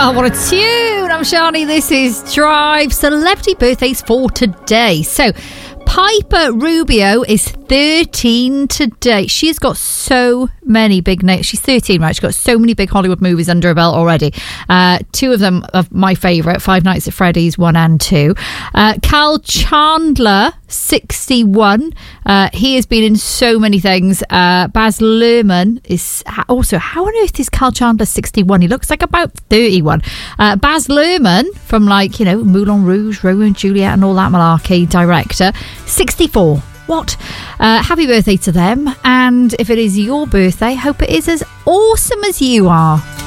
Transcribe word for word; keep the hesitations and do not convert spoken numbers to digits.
Oh, what a tune! I'm Shani. This is Drive. Celebrity birthdays for today. So, Piper Rubio is thirteen today. She's got so many big names. She's thirteen, right? She's got so many big Hollywood movies under her belt already. Uh, two of them are my favourite, Five Nights at Freddy's one and two. Uh, Cal Chandler, sixty-one. Uh, he has been in so many things. Uh, Baz Luhrmann is also... How on earth is Cal Chandler sixty-one? He looks like about thirty-one. Uh, Baz Luhrmann from, like, you know, Moulin Rouge, Romeo and Juliet and all that malarkey, director, sixty-four. What? Uh, happy birthday to them. And if it is your birthday, hope it is as awesome as you are.